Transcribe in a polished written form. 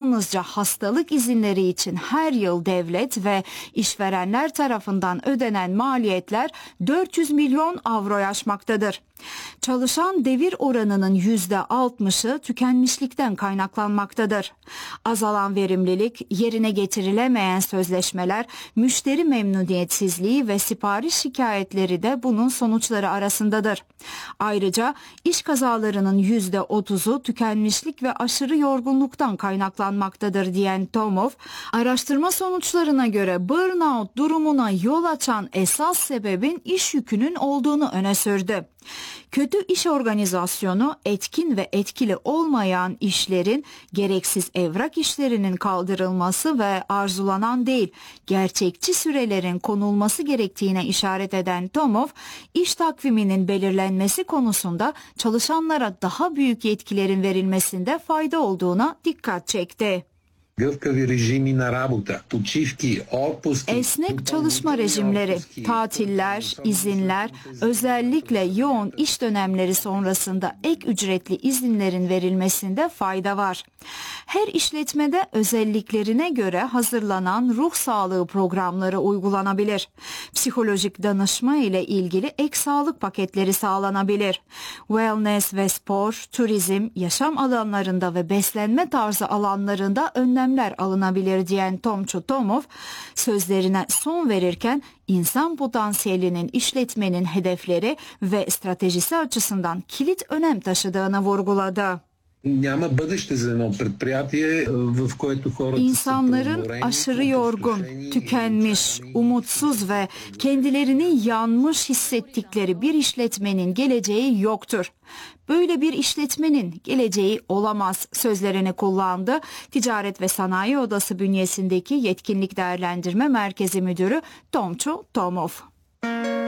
yalnızca hastalık izinleri için her yıl devlet ve işverenler tarafından ödenen maliyetler 400 milyon avroyu aşmaktadır. Çalışan devir oranının %60'ı tükenmişlikten kaynaklanmaktadır. Azalan verimlilik, yerine getirilemeyen sözleşmeler, müşteri memnuniyetsizliği ve sipariş şikayetleri de bunun sonuçları arasındadır. Ayrıca iş kazalarının %30'u tükenmişlik ve aşırı yorgunluktan kaynaklanmaktadır diyen Tomov, araştırma sonuçlarına göre burnout durumuna yol açan esas sebebin iş yükünün olduğunu öne sürdü. Kötü iş organizasyonu, etkin ve etkili olmayan işlerin, gereksiz evrak işlerinin kaldırılması ve arzulanan değil, gerçekçi sürelerin konulması gerektiğine işaret eden Tomov, iş takviminin belirlenmesi konusunda çalışanlara daha büyük yetkilerin verilmesinde fayda olduğuna dikkat çekti. Esnek çalışma rejimleri, tatiller, izinler, özellikle yoğun iş dönemleri sonrasında ek ücretli izinlerin verilmesinde fayda var. Her işletmede özelliklerine göre hazırlanan ruh sağlığı programları uygulanabilir. Psikolojik danışma ile ilgili ek sağlık paketleri sağlanabilir. Wellness ve spor, turizm, yaşam alanlarında ve beslenme tarzı alanlarında önlemler alınabilir diyen Tomçu Tomov, sözlerine son verirken insan potansiyelinin işletmenin hedefleri ve stratejisi açısından kilit önem taşıdığını vurguladı. İnsanların aşırı yorgun, tükenmiş, umutsuz ve kendilerini yanmış hissettikleri bir işletmenin geleceği yoktur. Böyle bir işletmenin geleceği olamaz sözlerini kullandı. Ticaret ve Sanayi Odası bünyesindeki Yetkinlik Değerlendirme Merkezi Müdürü Tomçu Tomov.